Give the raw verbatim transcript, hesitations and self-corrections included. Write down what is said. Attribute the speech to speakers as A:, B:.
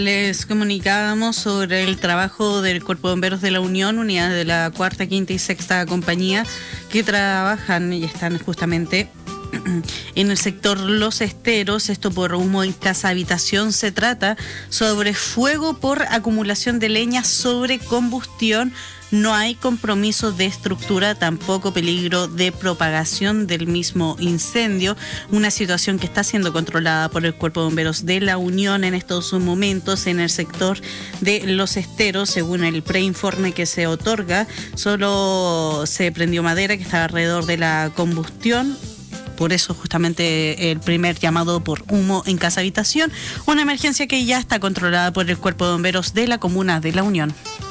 A: Les comunicábamos sobre el trabajo del Cuerpo de Bomberos de la Unión, unidades de la cuarta, quinta y sexta compañía que trabajan y están justamente en el sector Los Esteros. Esto por humo en casa habitación. Se trata sobre fuego por acumulación de leña sobre combustión. No hay compromiso de estructura, tampoco peligro de propagación del mismo incendio. Una situación que está siendo controlada por el Cuerpo de Bomberos de la Unión en estos momentos en el sector de Los Esteros. Según el preinforme que se otorga, solo se prendió madera que estaba alrededor de la combustión. Por eso justamente el primer llamado por humo en casa habitación. Una emergencia que ya está controlada por el Cuerpo de Bomberos de la Comuna de la Unión.